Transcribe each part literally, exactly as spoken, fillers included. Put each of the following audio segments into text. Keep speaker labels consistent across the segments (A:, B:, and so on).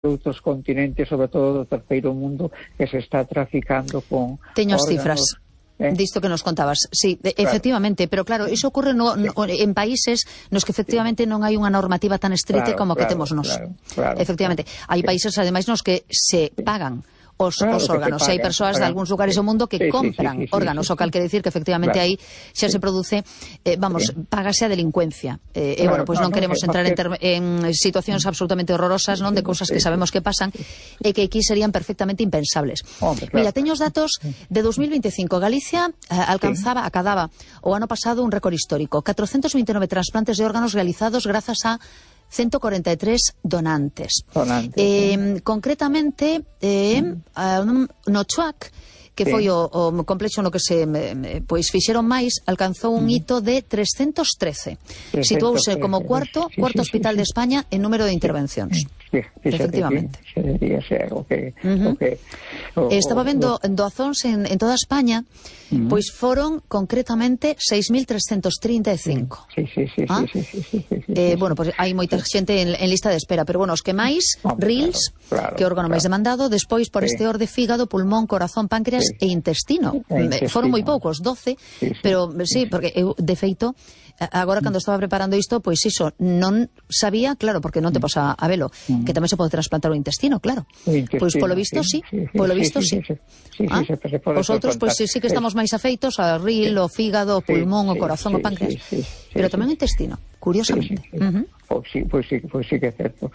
A: outros continentes, sobre todo do terceiro mundo, que se está traficando con
B: Teño as
A: órganos,
B: cifras
A: eh?
B: disto que nos contabas. Sí,
A: claro.
B: efectivamente, pero claro, iso ocurre no, no, en países nos que efectivamente non hai unha normativa tan estrita
A: claro,
B: como
A: claro,
B: que temos nos.
A: Claro, claro,
B: efectivamente,
A: claro.
B: hai países ademais nos que se pagan os,
A: Claro,
B: os órganos.
A: pagan,
B: hai persoas de algúns lugares
A: sí.
B: do mundo que
A: sí,
B: compran
A: sí, sí, sí,
B: órganos,
A: sí, sí,
B: o cal quere decir que efectivamente
A: claro.
B: aí xa
A: sí.
B: se produce, eh, vamos,
A: sí.
B: págase a delincuencia. Eh,
A: Claro,
B: e, bueno, pois pues
A: no,
B: non
A: no,
B: queremos
A: no,
B: entrar
A: que...
B: en, en situacións absolutamente horrorosas, non, de cousas que sabemos que pasan e que aquí serían perfectamente impensables.
A: Hombre, claro.
B: Mira, teño os datos de dos mil veinticinco. Galicia eh, alcanzaba, sí. acadaba o ano pasado un récord histórico. catrocentos veintinueve trasplantes de órganos realizados grazas a ciento cuarenta e tres donantes.
A: Donantes.
B: Eh, concretamente, eh, um, no Chuac, que
A: sí.
B: foi o, o complexo no que se eh, pois fixeron máis, alcanzou un hito de trescentos trece. Situouse como cuarto,
A: sí,
B: cuarto
A: sí,
B: hospital
A: sí, sí.
B: de España en número de intervencións.
A: Sí, sí,
B: efectivamente.
A: Se debería ser o que,
B: uh-huh.
A: o que o,
B: Estaba vendo
A: o,
B: doazóns en, en toda España, uh-huh. pois foron concretamente seis mil trescentos trinta e cinco.
A: Sí, sí, sí,
B: ¿Ah?
A: sí, sí, sí, sí, sí, sí,
B: eh,
A: sí,
B: bueno, pois pues hai moita sí. xente en, en lista de espera, pero bueno, os que máis,
A: oh,
B: Rils,
A: claro, claro,
B: que órgano
A: claro.
B: máis demandado, despois por
A: sí.
B: este orde fígado, pulmón, corazón, páncreas
A: sí.
B: e intestino.
A: E intestino.
B: Foron moi poucos, doce,
A: sí, sí.
B: pero sí, porque eu, de feito, agora cando estaba preparando isto, pois iso, non sabía, claro, porque non te pos a, a velo, mm. que tamén se pode trasplantar o intestino, claro. Pois polo visto sí, sí, sí polo visto sí.
A: sí, sí, sí,
B: ah?
A: sí, sí,
B: Os outros, pois sí, sí que estamos máis afeitos a ril, o fígado, o pulmón,
A: sí,
B: o corazón,
A: sí,
B: o páncreas,
A: sí, sí, sí,
B: pero
A: sí,
B: tamén
A: sí.
B: o intestino, curiosamente.
A: Sí, sí, sí.
B: Uh-huh.
A: Pois sí, pois sí, pois sí que é certo.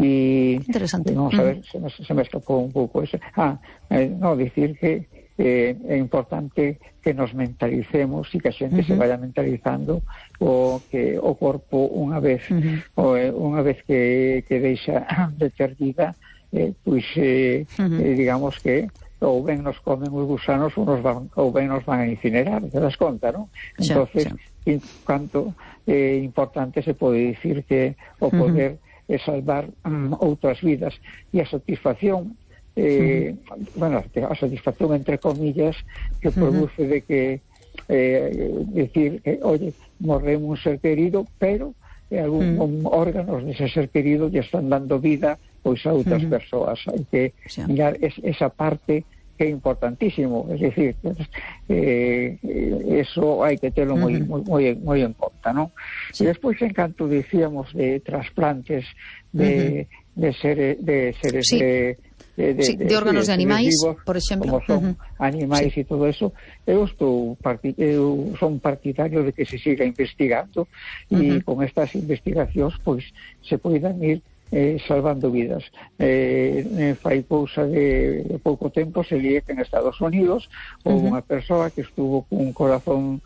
A: E
B: interesante.
A: Vamos a ver, se me, se me escapou un pouco eso. Ah, eh, no, dicir que eh, é importante que nos mentalicemos e que a xente uh-huh. se vaya mentalizando o que o corpo unha vez uh-huh. o, unha vez que, que deixa de ter vida, eh, pois eh, uh-huh. eh, digamos que ou ben nos comen os gusanos ou, nos van, ou ben nos van a incinerar, te das conta, non? Entonces, sí, sí. Canto eh, importante se pode dicir que o poder uh-huh. é salvar um, outras vidas e a satisfacción eh, uh-huh. bueno, a satisfacción entre comillas que produce uh-huh. de que eh, decir que, oye, morreu un ser querido, pero eh, algún uh-huh. órganos dese ser querido lle están dando vida pois a outras uh-huh. persoas. Hai que sí. mirar es, esa parte que é importantísimo, es decir, eh, eso hai que telo moi, uh-huh. moi, moi en conta, non? Sí. E despois, en canto dicíamos de trasplantes de, uh-huh. de, seres, de seres
B: sí.
A: de De, de,
B: sí, de órganos de, de animais, vivos, por exemplo,
A: como son uh-huh. animais sí. e todo eso, eu estou parti eu son partidario de que se siga investigando e uh-huh. con estas investigacións pois se poidan ir eh, salvando vidas. Eh, fai cousa de, de pouco tempo se lie que en Estados Unidos uh-huh. houve unha persoa que estuvo cun corazón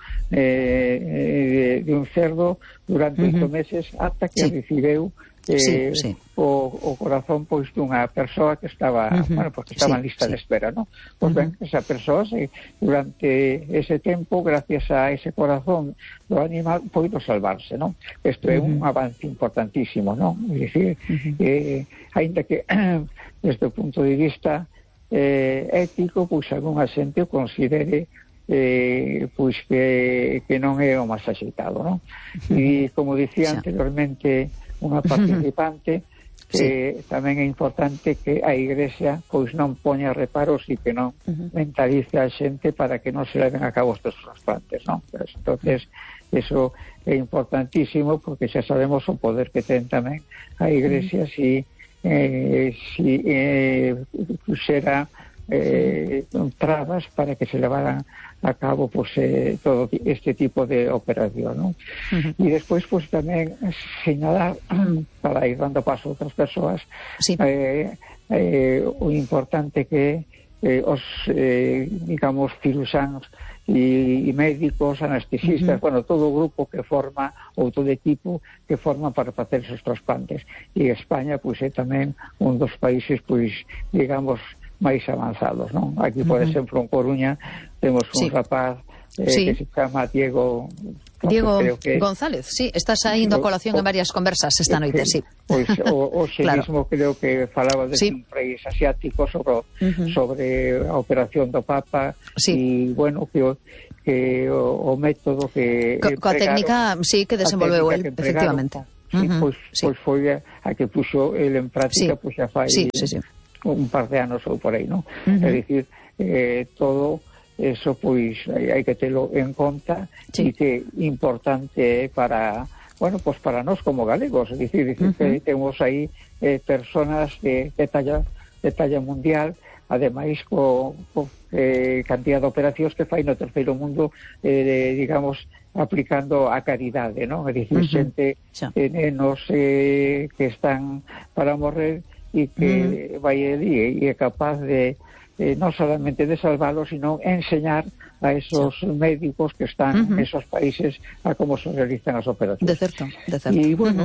A: eh, de, de un cerdo durante oito uh-huh. meses ata que sí. recibeu Eh, sí, sí. O, o corazón pois dunha persoa que estaba uh-huh. bueno, porque estaba sí, en lista sí. de espera, ¿no? Pois uh-huh. ben, esa persoa se, durante ese tempo, gracias a ese corazón do animal, poido salvarse, ¿no? Isto é uh-huh. un avance importantísimo, ¿no? É dicir, uh-huh. eh, ainda que desde o punto de vista eh, ético, pois algunha xente o considere eh, pois que, que non é o máis axeitado, ¿no? Uh-huh. E como dicía sí. anteriormente unha participante que sí. tamén é importante que a Igrexa pois non poña reparos e que non uh-huh. mentalice a xente para que non se leven a cabo estes trasplantes, non? Pues, entonces, eso é importantísimo porque xa sabemos o poder que ten tamén a Igrexa uh-huh. si, eh, si eh, puxera eh, trabas para que se levaran a cabo pues, eh, todo este tipo de operación, ¿no? Uh-huh. E despois pues, tamén señalar para ir dando paso a outras persoas sí. eh, eh, o importante que eh, os eh, digamos ciruxanos e, e médicos, anestesistas, uh-huh. bueno, todo o grupo que forma ou todo equipo que forma para facer esos trasplantes. E España pois, é tamén un dos países pois, digamos máis avanzados, non? Aquí, por uh-huh. exemplo, en Coruña temos un sí. rapaz eh, sí. que se chama Diego
B: Diego
A: que...
B: González, sí, está saindo a colación o, en varias conversas esta noite, sí.
A: Pois o, o xe claro. mismo creo que falaba de sí. un país asiático sobre, uh-huh. sobre a operación do Papa e, sí. bueno, que o, que o, o método que
B: Co, coa técnica, sí, que desenvolveu el, efectivamente.
A: sí, uh-huh. pois, sí. pois foi a, a que puxo el en práctica, sí. pois xa fai
B: sí, sí, sí.
A: un par de anos ou por aí, non? Uh-huh. É dicir, eh, todo eso pois hai, hai que telo en conta, sí. e que importante para, bueno, pois para nós como galegos, é dicir, uh-huh. que temos aí eh, personas de, de talla de talla mundial, ademais co, co eh, cantidad de operacións que fai no terceiro mundo, eh, de, digamos, aplicando a caridade, non? É dicir, uh-huh. xente, sí. eh, nenos eh, que están para morrer e que uh-huh. vai ali e é capaz de, eh, non solamente de salvarlos, sino enseñar a esos sí. médicos que están uh-huh. en esos países a cómo se realizan as operacións.
B: De certo, de certo.
A: E, bueno,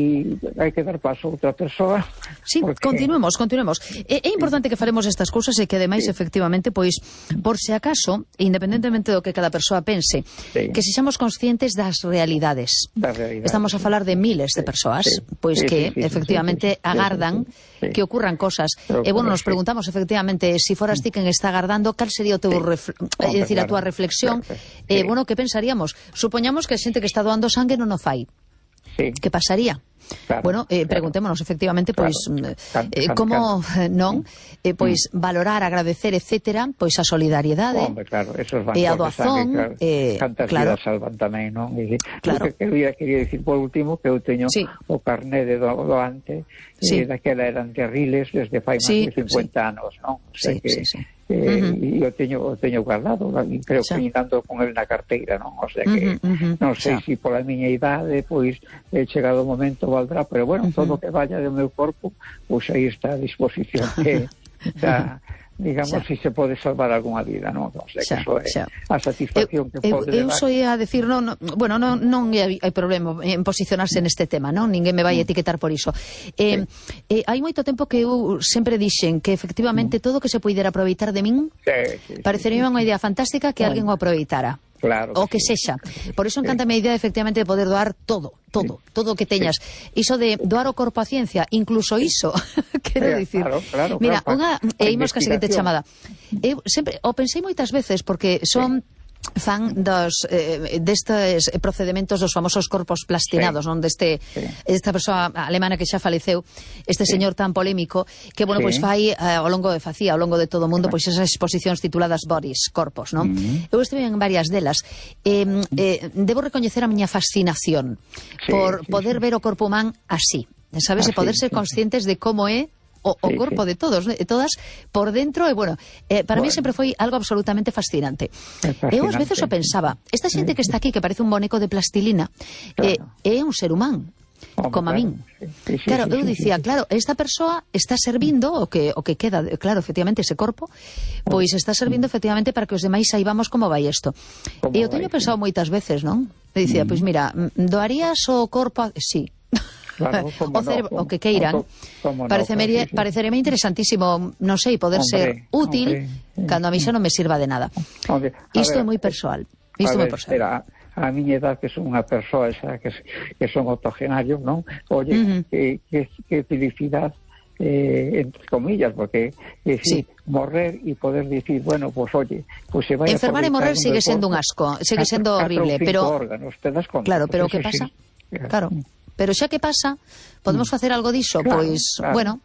A: e uh-huh. hai que dar paso a outra persoa.
B: Sí, porque... continuemos, continuemos. É, é importante que faremos estas cousas e que, ademais, sí. efectivamente, pois, por se acaso, independentemente do que cada persoa pense, sí. que sexamos conscientes das realidades. Das realidades. Estamos a falar de miles sí. de persoas, sí. pois sí, que, sí, sí, efectivamente, sí, sí, sí. agardan sí, sí, sí. que ocurran cosas. Pero, e, bueno, nos sí. preguntamos, efectivamente, se si foras ti quen está agardando, cal sería o teu... Sí. Ref... É dicir, a túa reflexión, claro, eh, sí. bueno, que pensaríamos? Supoñamos que a xente que está doando sangue non o fai. Sí. Que pasaría? Claro, bueno, eh, claro. preguntémonos efectivamente, pois, claro. eh, como non, eh, pois, mm. valorar, agradecer, etcétera, pois a solidariedade,
A: hombre, claro, esos
B: e a doazón,
A: claro,
B: eh,
A: cantas
B: claro.
A: vidas salvan tamén, non? E,
B: claro.
A: que quería, quería dicir por último que eu teño sí. o carné de do, doante, sí. eh, daquela eran terribles desde fai máis sí, de cincuenta sí. anos, non? O sea
B: sí,
A: que,
B: sí, sí.
A: Eh, uh-huh. e eu teño, o teño guardado, e creo sí. que andando con el na carteira, non? O sea que uh-huh, uh-huh. non sei se si pola miña idade, pois, he chegado o momento valdrá, pero bueno, uh-huh. todo o que vaya do meu corpo, pois aí está a disposición que da, digamos, se si se pode salvar algunha vida, non? O sea, que eso é a satisfacción eu, que pode
B: eu, eu
A: levar.
B: Eu só ia a decir, non, no, bueno, non, non hai, hai problema en posicionarse neste tema, non? Ninguén me vai etiquetar por iso. Eh, sí. eh, hai moito tempo que eu sempre dixen que efectivamente todo que se puidera aproveitar de min sí, sí, parecería sí, sí. unha idea fantástica que alguén o aproveitara.
A: Claro
B: o que
A: sí.
B: sexa. Por iso encanta sí. a idea efectivamente de poder doar todo, todo, sí. todo o que teñas. Sí. Iso de doar o corpo a ciencia, incluso iso, quero
A: sí,
B: dicir.
A: Claro, claro,
B: Mira,
A: claro,
B: unha, e imos ca seguinte chamada. Eu sempre o pensei moitas veces porque son sí. fan dos eh, destes procedimentos dos famosos corpos plastinados, sí. non deste sí. esta persoa alemana que xa faleceu, este sí. señor tan polémico, que bueno, sí. pois fai eh, ao longo de facía, ao longo de todo o mundo, pois esas exposicións tituladas Bodies, corpos, non? Uh-huh. Eu estive en varias delas. Eh, eh, debo recoñecer a miña fascinación sí, por sí, poder sí. ver o corpo humán así, sabes, así, e poder ser conscientes de como é o, o sí, corpo sí. de todos, de todas, por dentro, e bueno, eh, para bueno. mí sempre foi algo absolutamente fascinante. fascinante. Eu ás veces o pensaba, esta xente que está aquí, que parece un boneco de plastilina, claro. eh, é un ser humán, oh, como claro. a min. Sí, sí, claro, sí, eu dicía, sí, sí. claro, esta persoa está servindo o que o que queda, claro, efectivamente, ese corpo, pois está servindo efectivamente para que os demais saibamos como vai isto. E eu teño vai, pensado sí. moitas veces, non? Me dicía, mm. pois mira, doarías o corpo a... Sí.
A: Claro,
B: o cerebro,
A: no,
B: o que queiran, no, parecereme, sí, sí. parecereme interesantísimo, non sei, poder hombre, ser útil hombre, cando a mí xa non me sirva de nada. Hombre, isto ver, é moi persoal. Isto é moi persoal.
A: Era, a miña edad, que son unha persoa esa, que, que son octogenarios, non? Oye, uh-huh. que, que, que felicidade, eh, entre comillas, porque eh, sí. morrer e poder dicir, bueno, pues oye, pues se vai
B: enfermar e morrer sigue sendo un asco, sigue sendo horrible, pero
A: órganos, te das conta,
B: claro, pero o
A: pues
B: que pasa?
A: Sí.
B: Claro. Pero xa que pasa, podemos facer algo diso, claro, pois,
A: claro,
B: bueno,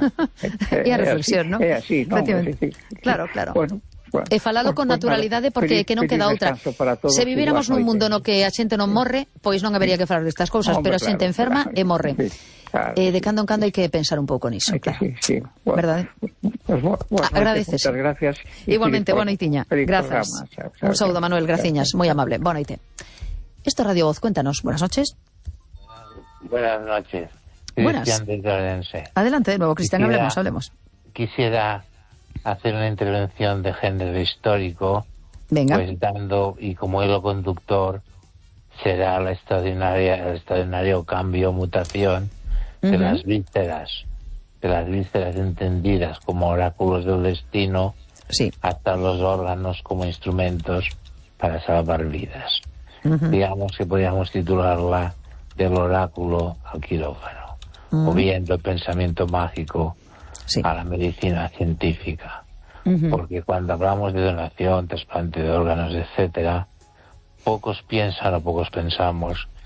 B: é a reflexión, non?
A: É así, non?
B: Claro, claro.
A: Bueno, bueno,
B: e falalo con
A: pues,
B: naturalidade porque
A: feliz,
B: que non queda outra. Se viviéramos nun mundo no que a xente non morre, pois non habería que falar destas cousas, no, pero a xente claro, enferma claro, e morre. Sí, claro, e de cando en cando hai que pensar un pouco niso, claro. Sí, sí. Bueno, verdade?
A: Pues, bueno,
B: agradeces.
A: Moitas gracias.
B: Igualmente, boa noitiña. Grazas. Un saúdo, Manuel, graciñas, moi amable. Boa noite. Esto es Radio Voz, cuéntanos. Buenas noches.
C: Buenas noches.
B: Buenas.
C: Cristian de Orense.
B: Adelante de nuevo, Cristian, quisiera, hablemos, hablemos.
C: Quisiera hacer una intervención de género histórico.
B: Venga.
C: Pues dando, y como hilo conductor, será la extraordinaria, el extraordinario cambio, mutación de uh-huh. las vísceras, de las vísceras entendidas como oráculos del destino,
B: sí.
C: hasta los órganos como instrumentos para salvar vidas. Uh-huh. Digamos que podríamos titularla del oráculo al quirófano, uh-huh. o bien del pensamiento mágico sí. a la medicina científica. Uh-huh. Porque cuando hablamos de donación, trasplante de órganos, etcétera, pocos piensan o pocos pensamos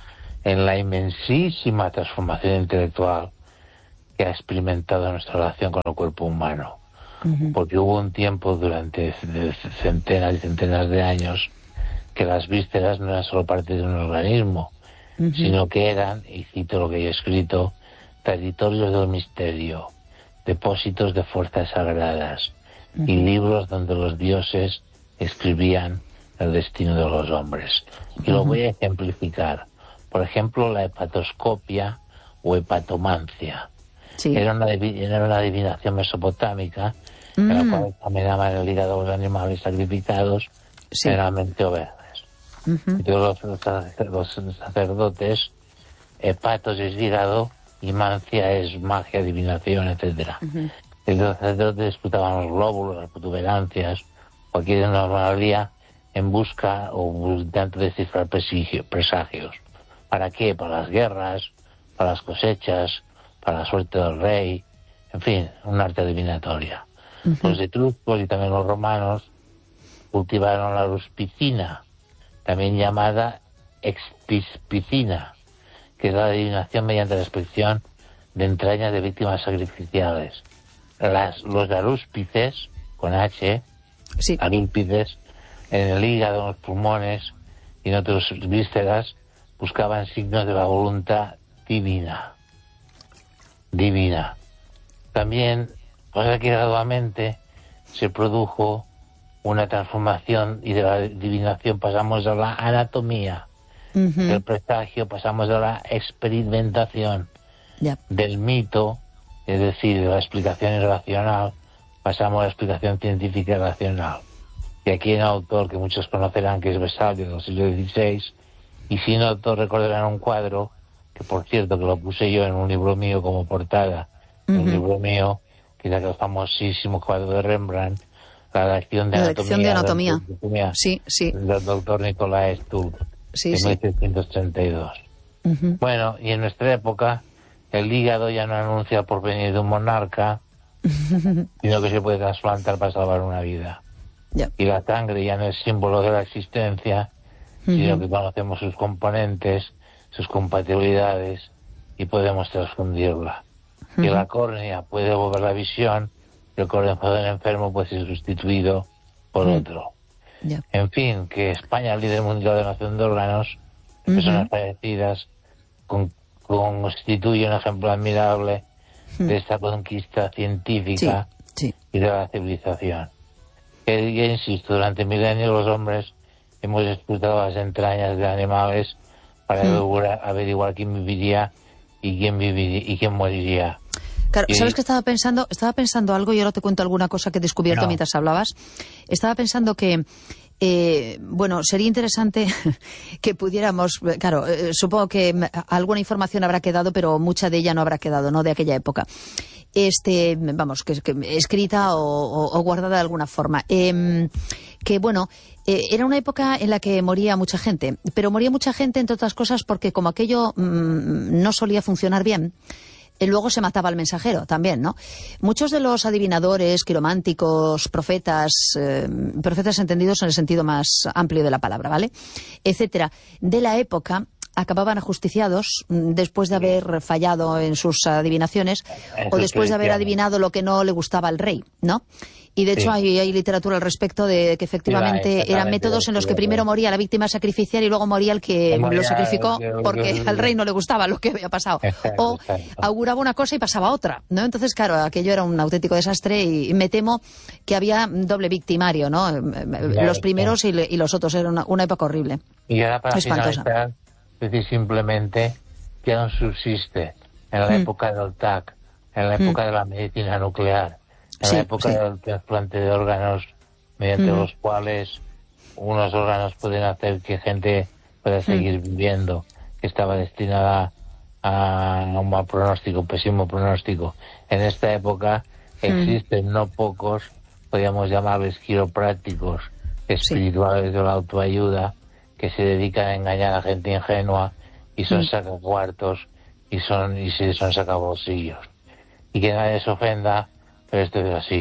C: en la inmensísima transformación intelectual que ha experimentado nuestra relación con el cuerpo humano. Uh-huh. Porque hubo un tiempo durante centenas y centenas de años que las vísceras no eran solo parte de un organismo, uh-huh. sino que eran, y cito lo que yo he escrito, territorios del misterio, depósitos de fuerzas sagradas, uh-huh. y libros donde los dioses escribían el destino de los hombres. Y uh-huh. lo voy a ejemplificar. Por ejemplo, la hepatoscopia o hepatomancia. Sí. Era, una, era una adivinación mesopotámica mm. en la cual examinaban el hígado de los animales sacrificados, sí. generalmente ovejas. Uh-huh. Y todos los, los sacerdotes, hepatos es hígado y mancia es magia, adivinación, etcétera. Uh-huh. Y los sacerdotes disputaban los glóbulos, las protuberancias, cualquier anomalía en busca o intentando descifrar presagios. ¿Para qué? Para las guerras, para las cosechas, para la suerte del rey, en fin, un arte adivinatoria. Uh-huh. Los etruscos y también los romanos cultivaron la ruspicina, también llamada expispicina, que es la adivinación mediante la inspección de entrañas de víctimas sacrificiales. Las, los arúspices, con H, sí. arúspices, en el hígado, en los pulmones y en otras vísceras, buscaban signos de la voluntad divina. Divina. También, pues aquí gradualmente se produjo una transformación y de la adivinación pasamos a la anatomía, uh-huh. del presagio pasamos a la experimentación, yep. del mito, es decir, de la explicación irracional, pasamos a la explicación científica y racional. Y aquí hay un autor que muchos conocerán que es Vesalio del siglo dieciséis, y si no, todos recordarán un cuadro que, por cierto, que lo puse yo en un libro mío como portada, uh-huh. un libro mío, que es el famosísimo cuadro de Rembrandt, La lección de
B: la
C: anatomía,
B: lección de anatomía.
C: De anatomía
B: sí, sí.
C: del doctor Nicolás Stubb,
B: sí,
C: de
B: sí.
C: mil setecientos treinta y dos. Uh-huh. Bueno, y en nuestra época, el hígado ya no anuncia por venir de un monarca, sino que se puede trasplantar para salvar una vida. Yeah. Y la sangre ya no es símbolo de la existencia, uh-huh. sino que conocemos sus componentes, sus compatibilidades, y podemos transfundirla. Uh-huh. Y la córnea puede devolver la visión, y el corazón del enfermo puede ser sustituido por uh-huh. otro. Yeah. En fin, que España, líder mundial de donación de órganos, de uh-huh. personas fallecidas, con, constituye un ejemplo admirable uh-huh. de esta conquista científica sí, sí. y de la civilización. Que, ya insisto, durante milenios los hombres hemos explotado las entrañas de animales para mm. averiguar, averiguar quién viviría y quién viviría y quién moriría.
B: Claro,
C: y...
B: ¿sabes qué estaba pensando? Estaba pensando algo y ahora te cuento alguna cosa que he descubierto no. mientras hablabas. Estaba pensando que, eh, bueno, sería interesante que pudiéramos, claro, eh, supongo que alguna información habrá quedado, pero mucha de ella no habrá quedado, ¿no?, de aquella época. Este, vamos, que, que escrita o, o, o guardada de alguna forma. Eh, que, bueno, eh, era una época en la que moría mucha gente, pero moría mucha gente, entre otras cosas, porque como aquello mmm, no solía funcionar bien, eh, luego se mataba al mensajero también, ¿no? Muchos de los adivinadores, quirománticos, profetas, eh, profetas entendidos en el sentido más amplio de la palabra, ¿vale?, etcétera, de la época, acababan ajusticiados después de haber fallado en sus adivinaciones o después de haber adivinado lo que no le gustaba al rey, ¿no? Y de hecho sí. hay, hay literatura al respecto de que efectivamente eran métodos en los que primero moría la víctima sacrificial y luego moría el que moría lo sacrificó el, el, porque el, al rey no le gustaba lo que había pasado. Exacto, o exacto. auguraba una cosa y pasaba otra, ¿no? Entonces, claro, aquello era un auténtico desastre y me temo que había doble victimario, ¿no? Claro, los primeros claro. y, y los otros. Era una, una época horrible.
C: Y ahora para finalizar, es decir, simplemente ya no subsiste en la mm. época del T A C, en la época mm. de la medicina nuclear, en sí, la época sí. del trasplante de órganos, mediante mm. los cuales unos órganos pueden hacer que gente pueda seguir mm. viviendo, que estaba destinada a un mal pronóstico, un pésimo pronóstico. En esta época mm. existen no pocos, podríamos llamarles quiroprácticos, espirituales sí. de la autoayuda, que se dedican a engañar a gente ingenua y son mm. sacacuartos y son y son sacabolsillos. Y que nadie se ofenda, pero esto es así.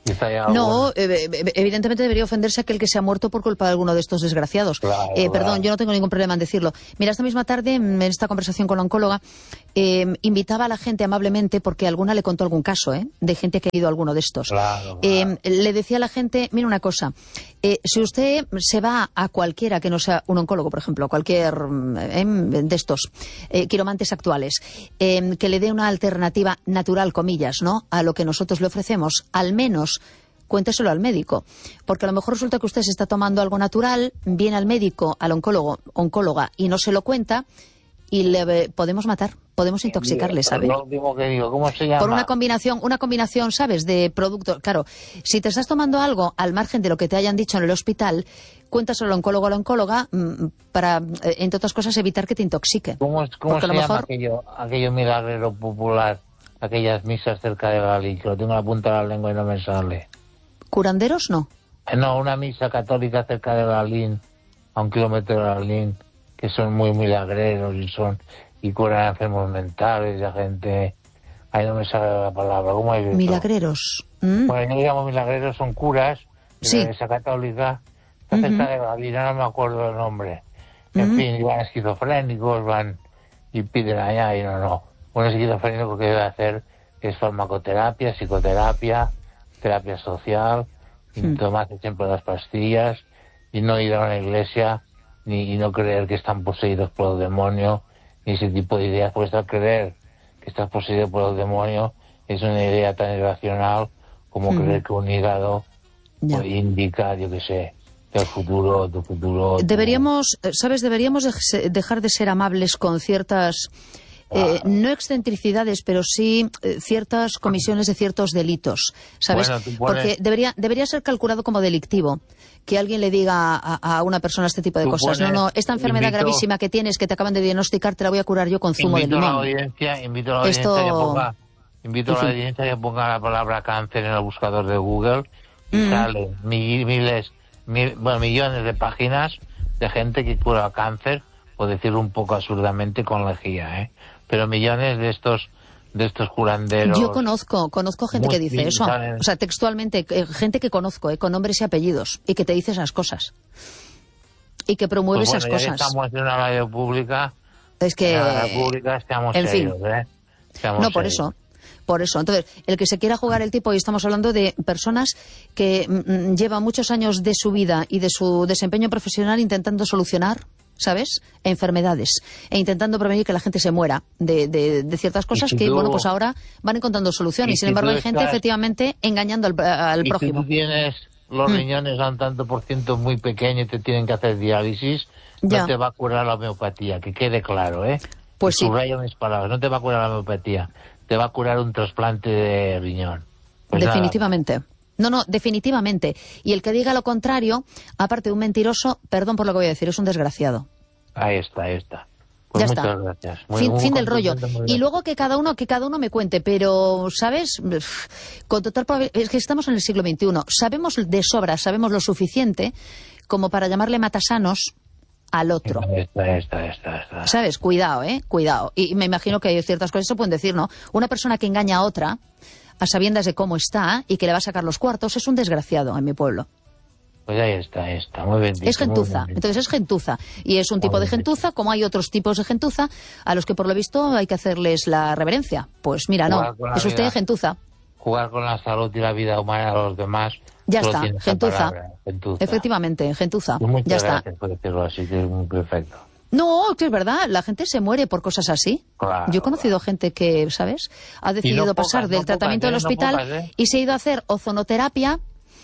B: No, eh, evidentemente debería ofenderse aquel que se ha muerto por culpa de alguno de estos desgraciados.
C: Claro,
B: eh, perdón,
C: claro.
B: yo no tengo ningún problema en decirlo. Mira, esta misma tarde, en esta conversación con la oncóloga, eh, invitaba a la gente amablemente, porque alguna le contó algún caso, ¿eh? De gente que ha ido a alguno de estos.
C: Claro, claro.
B: Eh, le decía a la gente, mira una cosa, eh, si usted se va a cualquiera que no sea un oncólogo, por ejemplo, cualquier eh, de estos eh, quiromantes actuales, eh, que le dé una alternativa natural, comillas, ¿no?, a lo que nosotros le ofrecemos, al menos cuénteselo al médico, porque a lo mejor resulta que usted se está tomando algo natural, viene al médico, al oncólogo, oncóloga, y no se lo cuenta, y le podemos matar, podemos intoxicarle, ¿sabe?
C: Lo último que digo, ¿cómo se llama?
B: Por una combinación, una combinación, ¿sabes?, de productos. Claro, si te estás tomando algo al margen de lo que te hayan dicho en el hospital, cuéntaselo al oncólogo o a la oncóloga para, entre otras cosas, evitar que te intoxique.
C: ¿Cómo, cómo se
B: a lo
C: llama
B: mejor...
C: aquello, aquello milagrero popular, aquellas misas cerca de Galí, que lo tengo en la punta de la lengua y no me sale?
B: ¿Curanderos? No.
C: No, una misa católica cerca de Galín, a un kilómetro de Galín, que son muy milagreros y son y curan enfermos mentales y a gente... Ahí no me sale la palabra. ¿Cómo es esto?
B: Milagreros. ¿Mm?
C: Bueno, yo llamo milagreros, son curas de
B: Sí.
C: la iglesia católica, está cerca
B: Uh-huh.
C: de Galín, no me acuerdo el nombre. En
B: Uh-huh.
C: fin, y van esquizofrénicos, van y piden allá y no, no. Un esquizofrénico que debe hacer es farmacoterapia, psicoterapia, terapia social, y
B: Hmm.
C: tomarse siempre las pastillas y no ir a una iglesia ni y no creer que están poseídos por el demonio ni ese tipo de ideas. Pues al creer que estás poseído por el demonio es una idea tan irracional como
B: Hmm.
C: creer que un hígado
B: Ya.
C: puede indicar, yo qué sé, el futuro, tu futuro. tu-
B: Deberíamos, ¿sabes? Deberíamos de- dejar de ser amables con ciertas, eh, no excentricidades, pero sí eh, ciertas comisiones de ciertos delitos, ¿sabes?
C: Bueno, tú pones-
B: Porque debería, debería ser calculado como delictivo que alguien le diga a, a una persona este tipo de
C: Tú
B: cosas.
C: pones-
B: No, no, esta enfermedad
C: invito-
B: gravísima que tienes, que te acaban de diagnosticar, te la voy a curar yo con zumo de
C: invito a la
B: limón.
C: audiencia, invito a la
B: Esto-
C: audiencia que ponga, invito
B: En
C: a la
B: fin.
C: audiencia que ponga la palabra cáncer en el buscador de Google y
B: Mm.
C: salen mi- miles, mil- bueno, millones de páginas de gente que cura cáncer, por decirlo un poco absurdamente, con lejía, ¿eh? Pero millones de estos de estos curanderos.
B: Yo conozco, conozco gente que dice eso.
C: multimillonarios.
B: O sea, textualmente, eh, gente que conozco, eh, con nombres y apellidos, y que te dice esas cosas. Y que promueve
C: Pues
B: esas
C: bueno, ya que
B: cosas.
C: estamos en una radio pública,
B: Es que...
C: en la radio pública estamos
B: en fin.
C: serios, ¿eh? Estamos
B: No, por
C: serios.
B: eso. Por eso. Entonces, el que se quiera jugar el tipo, y estamos hablando de personas que mm, llevan muchos años de su vida y de su desempeño profesional intentando solucionar, ¿sabes?, enfermedades, e intentando prevenir que la gente se muera de, de, de ciertas cosas
C: si
B: que,
C: tú-
B: bueno, pues ahora van encontrando soluciones.
C: y
B: Y sin
C: si
B: embargo
C: tú
B: hay gente,
C: estás-
B: efectivamente, engañando al, al
C: Y
B: prójimo.
C: si tú tienes los
B: Mm.
C: riñones a un tanto por ciento muy pequeño y te tienen que hacer diálisis,
B: Ya.
C: no te va a curar la homeopatía, que quede claro, ¿eh?
B: Pues sí.
C: Subrayo mis palabras, no te va a curar la homeopatía, te va a curar un trasplante de riñón. Pues nada.
B: Definitivamente. No, no, definitivamente. Y el que diga lo contrario, aparte de un mentiroso, perdón por lo que voy a decir, es un desgraciado.
C: Ahí está, ahí está. Pues
B: Ya
C: muchas
B: está.
C: gracias. Muy-
B: fin
C: muy
B: fin del rollo.
C: contundente, muy
B: Y
C: bien.
B: luego que cada uno que cada uno me cuente, pero, ¿sabes? Uf, con total probabilidad, es que estamos en el siglo veintiuno. Sabemos de sobra, sabemos lo suficiente como para llamarle matasanos al otro.
C: Esta, esta, esta, esta.
B: ¿Sabes? Cuidado, ¿eh? Cuidado. Y me imagino que hay ciertas cosas que se pueden decir, ¿no? Una persona que engaña a otra, a sabiendas de cómo está y que le va a sacar los cuartos, es un desgraciado en mi pueblo.
C: Pues ahí está, ahí está. Muy bien dicho,
B: Es gentuza,
C: muy bien dicho.
B: entonces es gentuza. Y es un tipo de gentuza, como hay otros tipos de gentuza, a los que por lo visto hay que hacerles la reverencia. Pues mira, no,
C: Jugar con la
B: es usted
C: vida.
B: gentuza.
C: Jugar con la salud y la vida humana de los demás.
B: Ya
C: solo
B: está,
C: tiene esa
B: gentuza.
C: palabra, gentuza.
B: Efectivamente, gentuza.
C: Pues muchas
B: Ya está.
C: gracias por decirlo así, que es muy perfecto.
B: No, que es verdad, la gente se muere por cosas así.
C: Claro,
B: Yo he conocido gente que, ¿sabes?, ha decidido
C: no pocas,
B: pasar del
C: no
B: tratamiento
C: pocas,
B: del
C: ¿eh? No
B: hospital
C: pocas, ¿eh?
B: y se ha ido a hacer ozonoterapia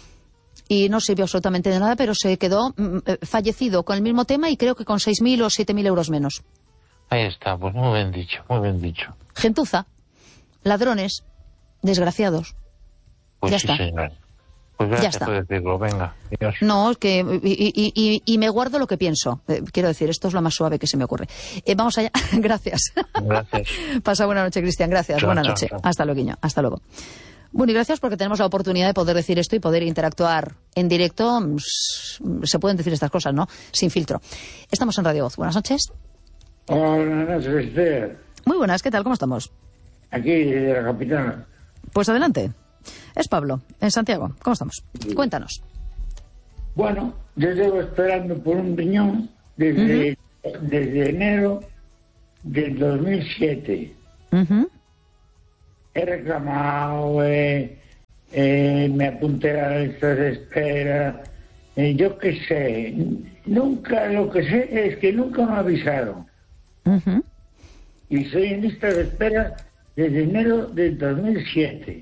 B: y no sirvió absolutamente de nada, pero se quedó mm, eh, fallecido con el mismo tema y creo que con seis mil o siete mil euros menos.
C: Ahí está, pues muy bien dicho, muy bien dicho.
B: Gentuza, ladrones, desgraciados.
C: Pues
B: Ya
C: sí,
B: está.
C: señor. Pues
B: Ya
C: gracias
B: está.
C: por decirlo, venga. Dios.
B: No, es que y, y- y- y me guardo lo que pienso. Eh, quiero decir, esto es lo más suave que se me ocurre. Eh, vamos allá. Gracias.
C: Gracias.
B: Pasa buena noche, Cristian. Gracias.
C: Chao,
B: buena
C: chao,
B: noche.
C: chao.
B: Hasta luego. Hasta luego. Bueno, y gracias porque tenemos la oportunidad de poder decir esto y poder interactuar en directo. Mm, Se pueden decir estas cosas, ¿no? Sin filtro. Estamos en Radio Voz. Buenas noches.
D: Hola, buenas noches, Esther.
B: Muy buenas. ¿Qué tal? ¿Cómo estamos?
D: Aquí, de la capitana.
B: Pues adelante. Es Pablo, en Santiago. ¿Cómo estamos? Cuéntanos.
D: Bueno, yo llevo esperando por un riñón desde, uh-huh. desde enero del dos mil siete. Uh-huh. He reclamado, eh, eh, me apunté a la lista de espera, eh, yo qué sé. Nunca, lo que sé es que nunca me avisaron. Uh-huh. Y soy en lista de espera desde enero del dos mil siete.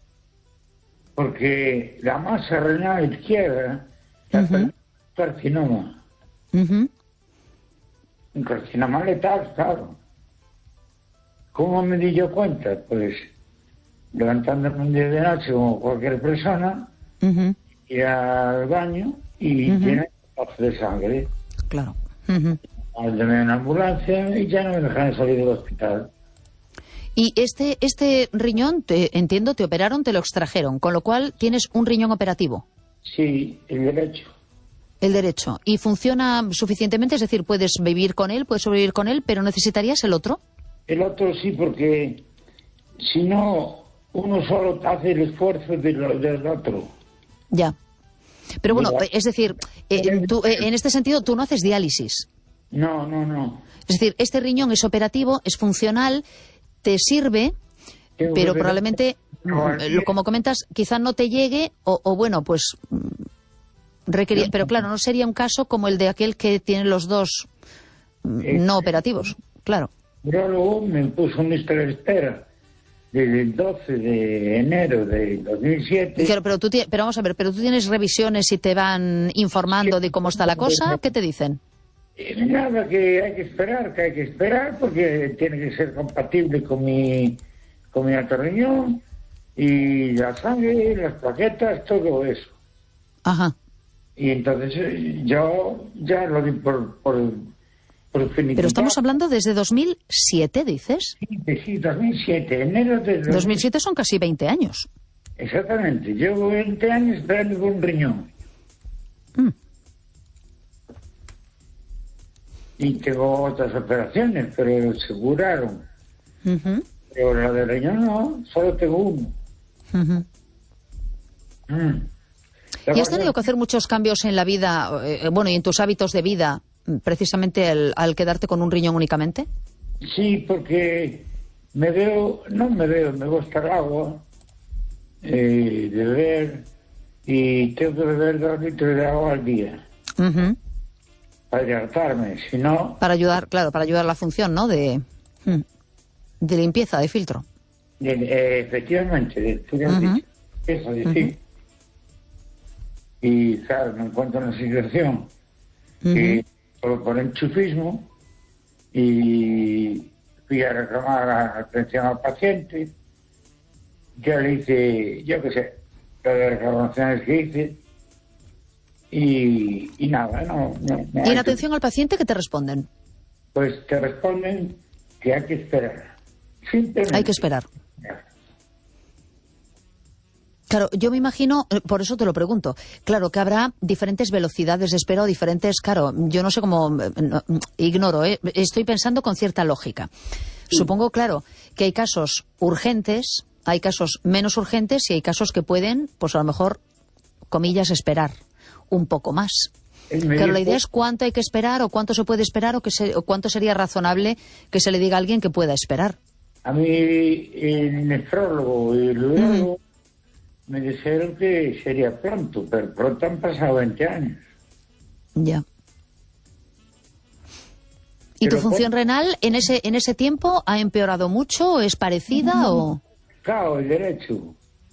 D: Porque la masa renal izquierda es uh-huh. carcinoma. Uh-huh. Un carcinoma letal, claro. ¿Cómo me di yo cuenta? Pues levantándome un día de noche como cualquier persona, uh-huh. ir al baño y uh-huh. tiene un de sangre.
B: Claro. Uh-huh.
D: Mándame una ambulancia y ya no me dejan salir del hospital.
B: Y este este riñón, te, entiendo, te operaron, te lo extrajeron, con lo cual tienes un riñón operativo.
D: Sí, el derecho.
B: El derecho. ¿Y funciona suficientemente? Es decir, ¿puedes vivir con él, puedes sobrevivir con él, pero necesitarías el otro?
D: El otro sí, porque si no, uno solo hace el esfuerzo de lo, del otro.
B: Ya. Pero bueno, Mira, es decir, eh, tú, eh, en este sentido, tú no haces diálisis.
D: No, no, no.
B: Es decir, este riñón es operativo, es funcional, te sirve, Tengo pero probablemente, no, como comentas, quizá no te llegue o, o bueno, pues requería, no, pero claro, no sería un caso como el de aquel que tiene los dos eh, no operativos, claro.
D: Pero luego me puso en lista de espera desde el doce de enero de dos mil siete.
B: Claro, pero, tú pero vamos a ver, pero tú tienes revisiones y te van informando sí, de cómo está la cosa, ¿qué te dicen?
D: Nada, que hay que esperar, que hay que esperar porque tiene que ser compatible con mi con mi otro riñón y la sangre, las plaquetas, todo eso.
B: Ajá.
D: Y entonces yo ya lo di por, por, por finiquitado.
B: Pero estamos hablando desde dos mil siete, ¿dices?
D: Sí, sí, dos mil siete, enero de...
B: dos mil siete son casi veinte años.
D: Exactamente, llevo veinte años esperando por un riñón. Mm. Y tengo otras operaciones, pero aseguraron. Uh-huh. Pero la de riñón no, solo tengo uno. Uh-huh. Mm.
B: ¿Y has tenido que hacer muchos cambios en la vida, eh, bueno, y en tus hábitos de vida, precisamente al, al quedarte con un riñón únicamente?
D: Sí, porque me veo, no me veo, me gusta el agua, eh, de beber, y tengo que beber dos litros de agua al día. Uh-huh. Para hidratarme, si no...
B: Para ayudar, claro, para ayudar a la función, ¿no? De, de limpieza, de filtro.
D: De, eh, efectivamente, de, tú ya has uh-huh. dicho, eso, de, uh-huh. sí. Y claro, me encuentro en una situación uh-huh. que por, por enchufismo y fui a reclamar atención al paciente, ya le hice, yo qué sé, las reclamaciones que hice, Y, y nada, no... no, no
B: ¿Y en atención que... al paciente qué te responden?
D: Pues te responden que hay que esperar. Simplemente.
B: Hay que esperar. Claro, yo me imagino, por eso te lo pregunto, claro que habrá diferentes velocidades de espera o diferentes, claro, yo no sé cómo, no, ignoro, ¿eh? Estoy pensando con cierta lógica. Sí. Supongo, claro, que hay casos urgentes, hay casos menos urgentes y hay casos que pueden, pues a lo mejor, comillas, esperar un poco más. Pero la idea es cuánto hay que esperar o cuánto se puede esperar o, que se, o cuánto sería razonable que se le diga a alguien que pueda esperar.
D: A mí el nefrólogo y el urologo mm. me dijeron que sería pronto, pero pronto han pasado veinte años.
B: Ya. ¿Y pero tu función por... renal en ese en ese tiempo ha empeorado mucho o es parecida mm. o...?
D: Claro, el derecho.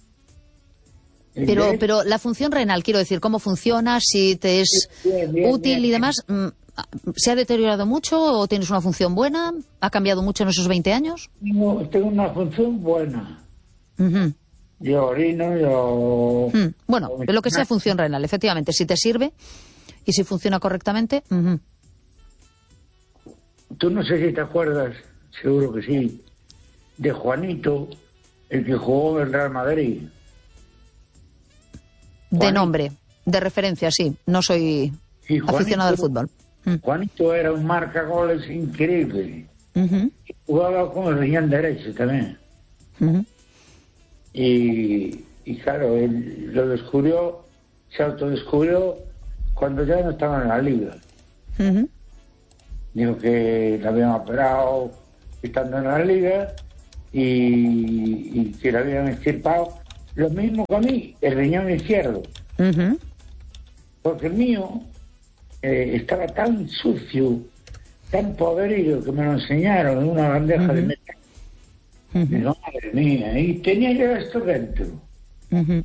B: Pero, pero la función renal, quiero decir, ¿cómo funciona? Si te es bien, bien, útil bien, y demás, ¿se ha deteriorado mucho o tienes una función buena? ¿Ha cambiado mucho en esos veinte años?
D: No, tengo una función buena. Uh-huh. Yo orino, yo...
B: Mm, bueno, lo que sea función renal, efectivamente, si te sirve y si funciona correctamente... Uh-huh.
D: Tú no sé si te acuerdas, seguro que sí, de Juanito, el que jugó en el Real Madrid.
B: De nombre, de referencia, sí. No soy Juanito, aficionado al fútbol.
D: Juanito era un marcagoles increíble. Uh-huh. Jugaba con el riñón derecho también. Uh-huh. Y y claro, él lo descubrió, se autodescubrió cuando ya no estaba en la liga. Uh-huh. Dijo que le habían operado estando en la liga y, y que le habían extirpado lo mismo que a mí, el riñón izquierdo. Uh-huh. Porque el mío eh, estaba tan sucio, tan podrido, que me lo enseñaron en una bandeja uh-huh. de metal. Uh-huh. Madre mía, y tenía yo esto dentro. Uh-huh.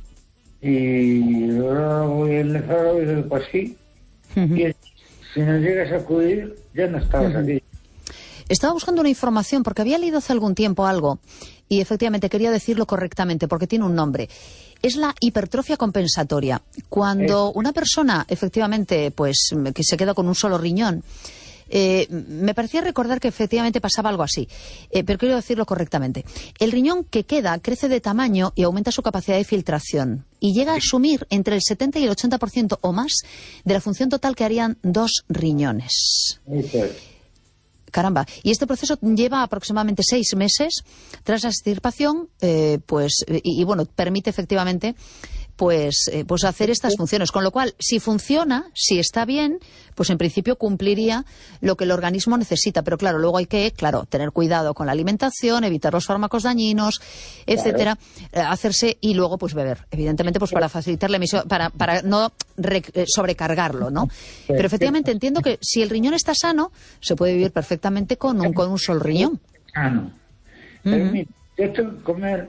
D: Y luego el nefrólogo dijo, pues sí, uh-huh. y si no llegas a acudir, ya no estabas uh-huh. aquí.
B: Estaba buscando una información porque había leído hace algún tiempo algo y efectivamente quería decirlo correctamente porque tiene un nombre. Es la hipertrofia compensatoria. Cuando eh. una persona efectivamente pues que se queda con un solo riñón, eh, me parecía recordar que efectivamente pasaba algo así, eh, pero quiero decirlo correctamente. El riñón que queda crece de tamaño y aumenta su capacidad de filtración y llega a asumir entre el setenta y el ochenta por ciento o más de la función total que harían dos riñones. Okay. Caramba, y este proceso lleva aproximadamente seis meses tras la extirpación, eh, pues, y, y bueno, permite efectivamente pues, eh, pues hacer estas funciones. Con lo cual, si funciona, si está bien, pues en principio cumpliría lo que el organismo necesita. Pero claro, luego hay que, claro, tener cuidado con la alimentación, evitar los fármacos dañinos, etcétera, claro. hacerse y luego pues beber. Evidentemente, pues para facilitar la emisión, para, para no re, sobrecargarlo, ¿no? Pero efectivamente entiendo que si el riñón está sano, se puede vivir perfectamente con un, con un solo riñón.
D: Sano. Uh-huh. Yo tengo que comer,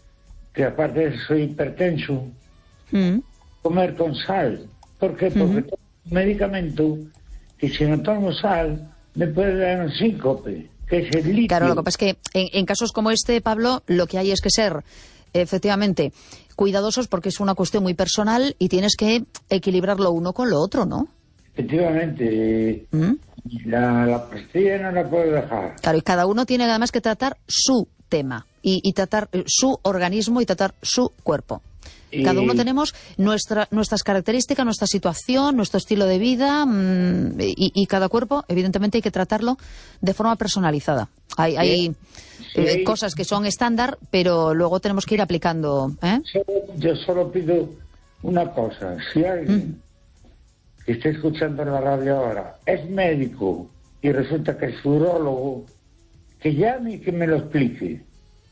D: que aparte de soy hipertenso, Mm. comer con sal. ¿Por qué? Porque uh-huh. tomo un medicamento que si no tomo sal me puede dar un síncope, que es el litio.
B: Claro, lo que pasa es que en, en casos como este, Pablo, lo que hay es que ser efectivamente cuidadosos porque es una cuestión muy personal y tienes que equilibrar lo uno con lo otro, ¿no?
D: Efectivamente. ¿Mm? La, la pastilla no la puedo dejar.
B: Claro, y cada uno tiene además que tratar su tema y, y tratar su organismo y tratar su cuerpo. Y... Cada uno tenemos nuestra, nuestras características, nuestra situación, nuestro estilo de vida mmm, y, y cada cuerpo, evidentemente, hay que tratarlo de forma personalizada. Hay, sí. hay sí. Eh, cosas que son estándar, pero luego tenemos que ir aplicando. ¿eh?
D: Yo solo pido una cosa. Si alguien mm. que esté escuchando la radio ahora es médico y resulta que es urólogo, que llame y que me lo explique.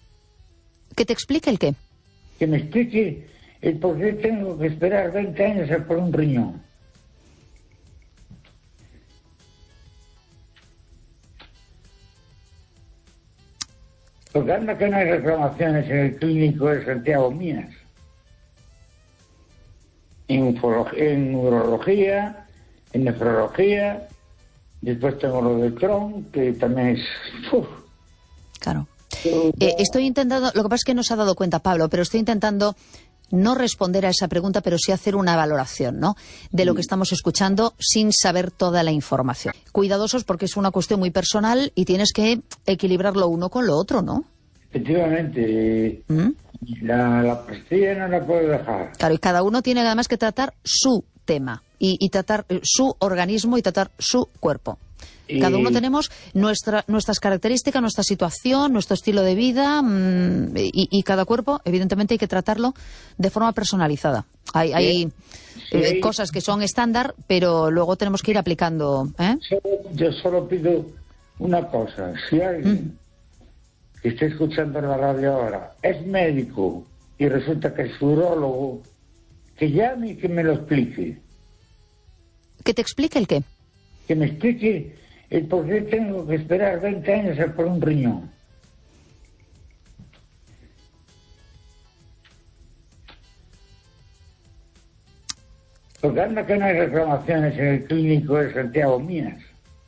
B: ¿Que te explique el qué?
D: Que me explique el por qué tengo que esperar veinte años a por un riñón. Porque anda que no hay reclamaciones en el clínico de Santiago mías. En, en urología, en nefrología, después tengo lo de Crohn, que también es... Uf.
B: Claro. Eh, estoy intentando, lo que pasa es que no se ha dado cuenta Pablo, pero estoy intentando no responder a esa pregunta, pero sí hacer una valoración, ¿no?, de lo que estamos escuchando sin saber toda la información. Cuidadosos porque es una cuestión muy personal y tienes que equilibrar lo uno con lo otro, ¿no?
D: Efectivamente. ¿Mm? La, la pastilla no la puedo dejar.
B: Claro, y cada uno tiene además que tratar su tema y, y tratar su organismo y tratar su cuerpo. Y... Cada uno tenemos nuestra, nuestras características, nuestra situación, nuestro estilo de vida mmm, y, y cada cuerpo, evidentemente, hay que tratarlo de forma personalizada. Hay, hay sí. eh, cosas que son estándar, pero luego tenemos que ir aplicando. ¿eh?
D: Yo solo pido una cosa. Si alguien mm. que esté escuchando la radio ahora es médico y resulta que es urólogo, que llame y que me lo explique.
B: ¿Que te explique el qué?
D: Que me explique el por qué tengo que esperar veinte años a por un riñón. Porque anda que no hay reclamaciones en el clínico de Santiago mías.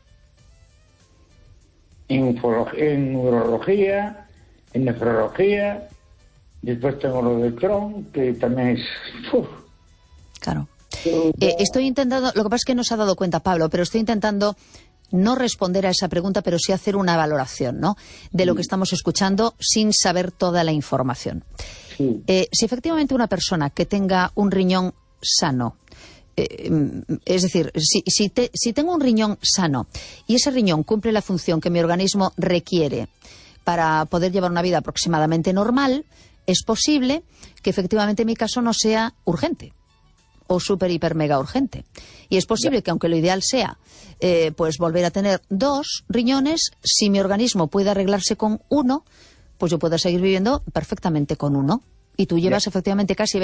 D: En, en urología, en nefrología, después tengo lo de Crohn, que también es... Uf.
B: Claro. Eh, estoy intentando, lo que pasa es que no se ha dado cuenta Pablo, pero estoy intentando no responder a esa pregunta, pero sí hacer una valoración, ¿no?, de lo que estamos escuchando sin saber toda la información. Sí. Eh, si efectivamente una persona que tenga un riñón sano, eh, es decir, si, si, te, si tengo un riñón sano y ese riñón cumple la función que mi organismo requiere para poder llevar una vida aproximadamente normal, es posible que efectivamente mi caso no sea urgente o súper, hiper, mega urgente. Y es posible que, aunque lo ideal sea eh, pues volver a tener dos riñones, si mi organismo puede arreglarse con uno, pues yo puedo seguir viviendo perfectamente con uno. Y tú llevas efectivamente casi